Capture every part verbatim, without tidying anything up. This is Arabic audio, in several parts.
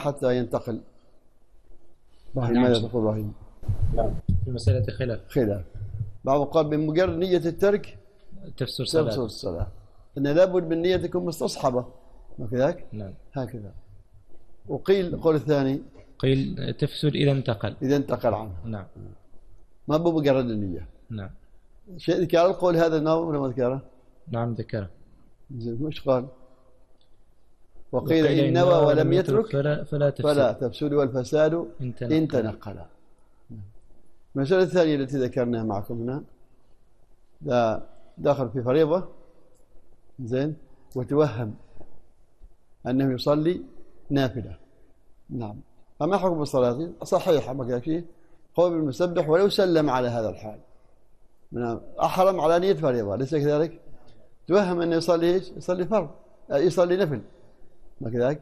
حتى ينتقل. نعم. ماذا تقول إبراهيم؟ نعم، في المسألة خلاف. خلاف. بعض قال بمجرد نية الترك تفسر صلاة. تفسر الصلاة، أن لابد من نية تكون مستصحبة، ما كذاك؟ نعم. هكذا. وقيل القول الثاني قيل تفسر إذا انتقل. إذا انتقل عنه. نعم. ما بمجرد النية. نعم. شيء ذكر القول هذا النووي ولا ما ذكره؟ نعم ذكره. زين وش قال؟ وقيل إن نوى ولم يترك فلا, فلا تفسد. فلا تفسد والفساد إن تنقل. المسألة الثانية التي ذكرناها معكم هنا، لا داخل في فريضة زين وتوهم أنه يصلي نافلة. نعم. فما حكم الصلاة؟ صحيحة ما كذا شيء. قول بالمسبح ولو سلم على هذا الحال، من أحرم على نية فريضة، ليس كذلك؟ توهم أنه يصلي إيش؟ يصلي فرض، يصلي نفل، ما كذلك؟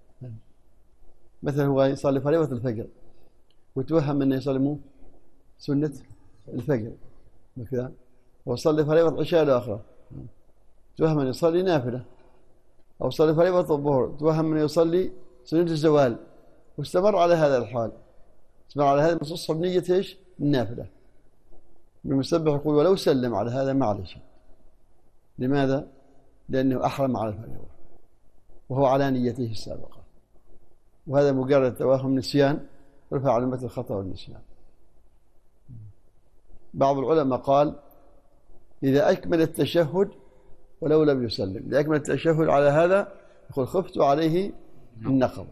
مثلا هو يصلي فريضة الفجر وتوهم أنه يصلي مو سنة الفجر، ما كذا؟ ويصلي فريضة عشاء الآخرة، توهم أنه يصلي نافلة، أو يصلي فريضة الظهر توهم أنه يصلي سنة الزوال، واستمر على هذا الحال، استمر على هذا النصوص بنية إيش؟ النافلة. المسبح يقول ولو سلم على هذا ما عليه شيء. لماذا؟ لأنه أحرم على الفريضة وهو على نيته السابقة، وهذا مجرد توهم نسيان رفع علامة الخطأ والنسيان. بعض العلماء قال إذا أكمل التشهد ولو لم يسلم، لأكمل التشهد على هذا يقول خفت عليه النقض.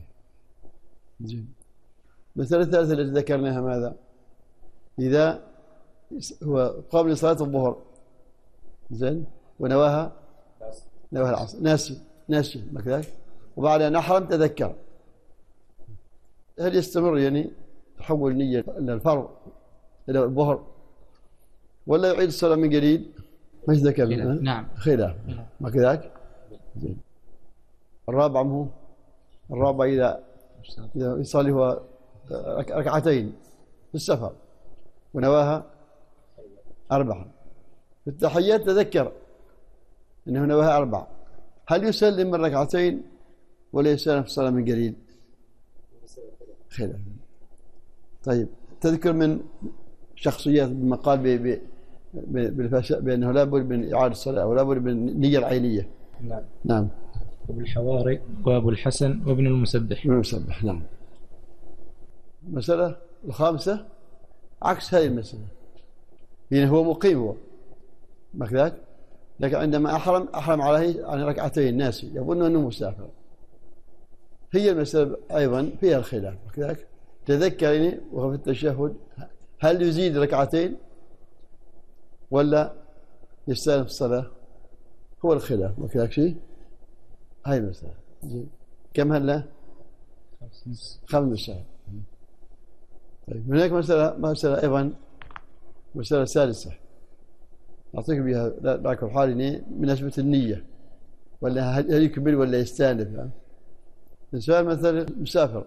المسألة الثالثة التي ذكرناها ماذا؟ إذا هو قام لصلاة الظهر زين ونواها نواها العصر، ناسي ناسي ما كذلك، وبعد أن أحرم تذكر، هل يستمر يعني تحول النية إلى الفرض إلى الظهر ولا يعيد الصلاة من جديد؟ مش ذكرنا؟ نعم. خلاف ما كذلك. زين. الرابع هو الرابع إذا إذا يصلي هو ركعتين في السفر ونواها أربعة، في التحيات تذكر أنه نواها أربعة، هل يسلم من ركعتين ولا يسلم في الصلاة من قليل؟ خلاف. طيب تذكر من شخصيات بما قال بالفشاء بأنه لابد من إعادة الصلاة ولا بد من النية العينية. نعم. نعم. أبو الحواري وأبو الحسن وابن المسبح. ابن المسبح. نعم. المسألة الخامسة عكس هذه المسألة، يعني هو مقيم هو ما كذاك، لكن عندما أحرم أحرم عليه عن ركعتين ناسي يظن أنه مسافر. هي المسألة أيضا فيها الخلاف كذاك، تذكرني وهو في التشهد هل يزيد ركعتين ولا يستأنف الصلاة؟ هو الخلاف ما كذاك شيء. هاي المسألة كم هلا؟ خمس مسائل. طيب هناك مسألة مسألة أيضا مسألة سادسة أعطيك بها ذاك الحال بنسبة النية، ولا هل يكمل ولا يستأنف. الإنسان مثلا مسافر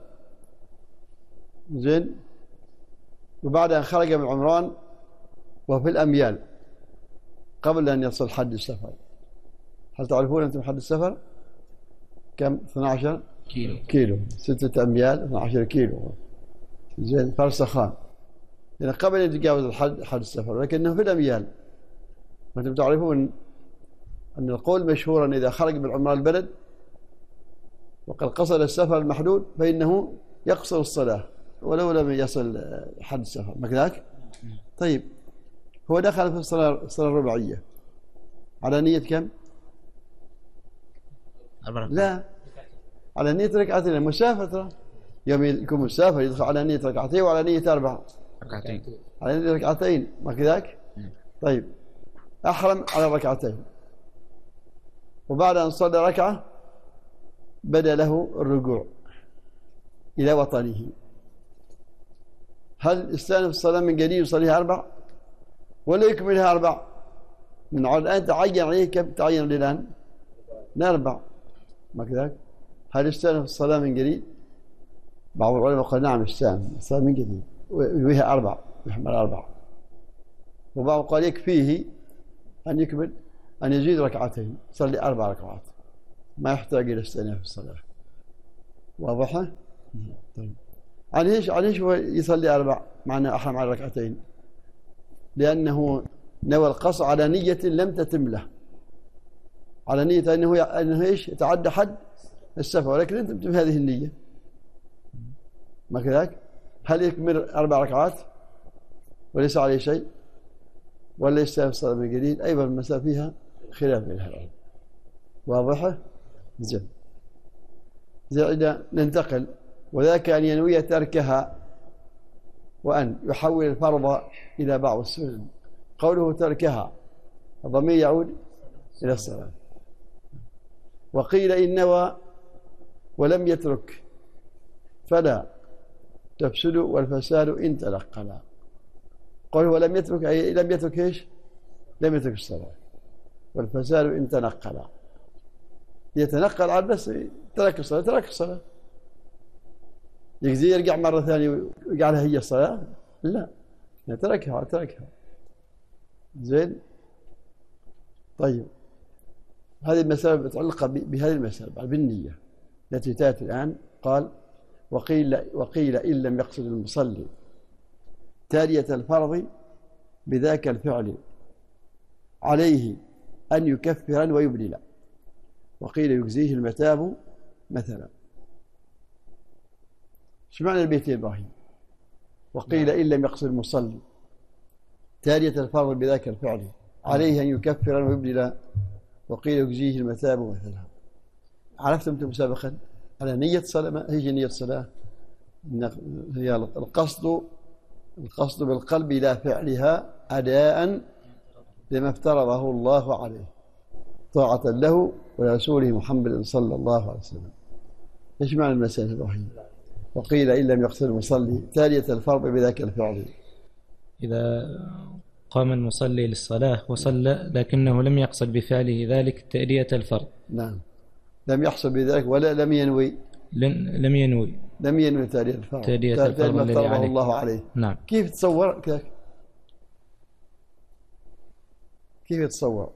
زين وبعد أن خرج من عمران وفي الأميال قبل أن يصل حد السفر، هل تعرفون أنتم حد السفر كم؟ اثنا عشر كيلو كيلو ستة أميال اثنا عشر كيلو زين فرسخان، يعني قبل أن يتجاوز الحد حد السفر، لكنه في الأميال. وأنتم تعرفون أن القول مشهورا إذا خرج من عمران البلد وقد قصد السفر المحدود فإنه يقصر الصلاة ولو لم يصل حد السفر، ما كذاك؟ طيب هو دخل في الصلاة الصلاة الرباعية على نية كم؟ لا، على نية ركعتين. مسافر يوم يكون مسافر يدخل على نية ركعتين وعلى نية أربعة ركعتين على نية ركعتين ما كذاك؟ طيب أحرم على ركعتين وبعد أن صلى ركعة بدأ له الرجوع إلى وطنه، هل يستأنف الصلاة من جديد يصليها أربع ولا يكملها أربع؟ من الآن تعين عليه كم تعين الآن؟ أربع ما كذاك؟ هل يستأنف الصلاة من جديد؟ بعض العلماء قال نعم يستأنف الصلاة من جديد ويها أربع يحمل أربع، وبعض قال يكفيه أن يكمل أن يزيد ركعتين يصلي أربع ركعات ما يحتاج إلى استئناف الصلاة. واضحة؟ طيب عن ايش عن ايش هو يصلي أربع مع أنه أحرم على ركعتين؟ لأنه نوى القصر على نية لم تتم له، على نية أنه أنه ايش يتعدى حد السفر، ولكن أنت تتم هذه النية، ما كذلك؟ هل يكمل أربع ركعات وليس عليه شيء، ولا يستلم الصلاة من جديد؟ أيضا المسألة فيها خلاف بين أهل العلم. واضحة؟ زين. زين ننتقل. وذاك أن ينوي تركها وأن يحول الفرض إلى بعض السنن. قوله تركها الضمير يعود إلى الصلاة. وقيل إن نوى ولم يترك فلا تفسد، والفساد إن تلقنا. قوله ولم يترك أي لم يترك إيش؟ لم يترك الصلاة. والفساد إن تنقل، يتنقل عن بس ترك الصلاة ترك الصلاة. يجزي يرجع مرة ثانية ويجعلها هي الصلاة؟ لا، تركها تركها. زين. طيب هذه المسألة متعلقة بهذه المسألة بالنية التي تأتي الآن. قال وقيل وقيل إن لم يقصد المصلي تالية الفرض بذاك الفعل عليه أن يكفر ويبدل، وقيل يجزيه المتاب مثلا. شو معنى البيت يا إبراهيم؟ وقيل إن لم يقصد المصلي تالية الفرض بذاك الفعل عليه أن يكفر ويبدل، وقيل يجزيه المتاب مثلا. عرفتم أنتم سابقا على نية الصلاة؟ ما هي نية الصلاة؟ هي القصد القصد بالقلب إلى فعلها أداء لما افترضه الله عليه طاعة له ولرسوله محمد صلى الله عليه وسلم. ايش معنى المسألة إبراهيم؟ وقيل إن لم يقصد المصلي تالية الفرض بذاك الفعل. إذا قام المصلي للصلاة وصلى لكنه لم يقصد بفعله ذلك تأدية الفرض. نعم، لم يحصل بذلك ولا لم ينوي لم ينوي لم ينوي تأدية الفرض تأدية الفرض الذي عليه الله عليه. نعم. كيف تصور كيف كيف يتصور؟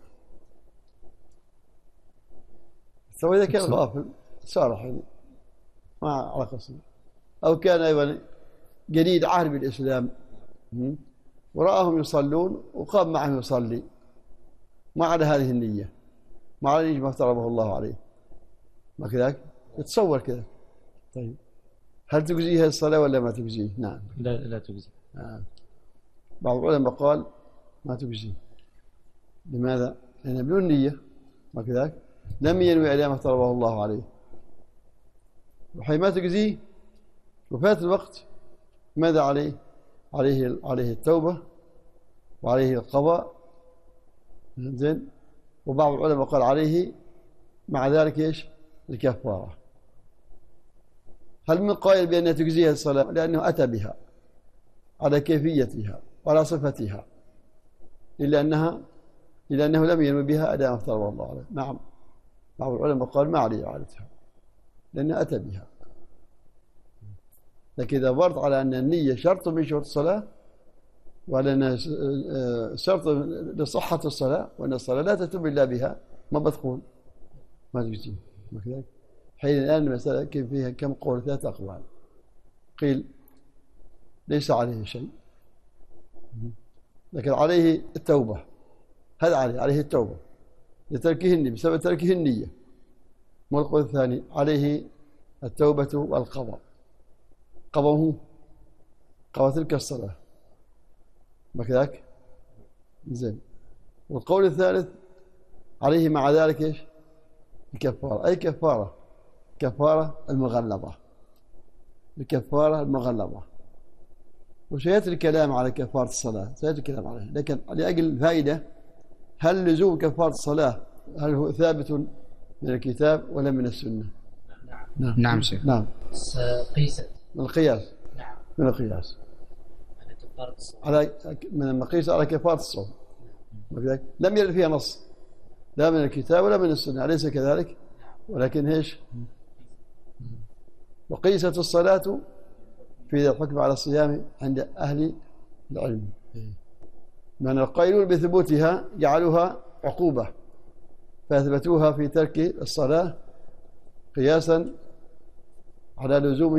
سواء إذا كان غافل صالح ما على قصد، أو كان أيضا جديد عهد بالإسلام ورآهم يصلون وقام معهم يصلي ما على هذه النية، ما على ما افترضه الله عليه، ما كذلك يتصور كذا. طيب هل تجزيه الصلاة ولا ما تجزيه؟ نعم لا لا تجزي. آه. بعض العلماء قال ما تجزيه. لماذا؟ لأن بدون نية، ما كذلك لم ينوي على ما افترضه الله عليه، وحين ما تجزيه وفات الوقت ماذا عليه؟ عليه عليه التوبة وعليه القضاء. زين. وبعض العلماء قال عليه مع ذلك ايش؟ الكفارة. هل من قائل بأنها تجزيها الصلاة؟ لأنه أتى بها على كيفيتها وعلى صفتها، إلا أنها إلا أنه لم ينوي بها أداء ما افترضه الله عليه. نعم، بعض العلماء قال ما عليه إعادتها لأنه أتى بها. لكن إذا ورد على أن النية شرط من شروط الصلاة، وعلى أنها شرط لصحة الصلاة، وأن الصلاة لا تتم إلا بها، ما بدخل ما تجزي. حين الآن المسألة كيف فيها كم قول؟ ثلاثة أقوال. قيل ليس عليه شيء، لكن عليه التوبة. هذا عليه عليه التوبة لتركه النية بسبب تركه النية. والقول الثاني عليه التوبة والقضاء، قضاه قضى تلك الصلاة، ما كذاك؟ زين. والقول الثالث عليه مع ذلك ايش؟ الكفارة. أي كفارة؟ كفارة المغلظة، الكفارة المغلظة. وسيأتي الكلام على كفارة الصلاة، سيأتي الكلام عليه، لكن لأجل الفائدة، هل لزوم كفارة الصلاة هل هو ثابت من الكتاب ولا من السنة؟ نعم نعم شيخ. نعم. قيست من القياس. نعم. من القياس. على كفارة الصوم. على من المقيس على كفارة الصوم. لم يرد فيها نص لا من الكتاب ولا من السنة، أليس كذلك؟ ولكن ايش؟ وقيست الصلاة في الحكم على الصيام عند أهل العلم، من القائلون بثبوتها جعلوها عقوبة فأثبتوها في ترك الصلاة قياسا على لزوم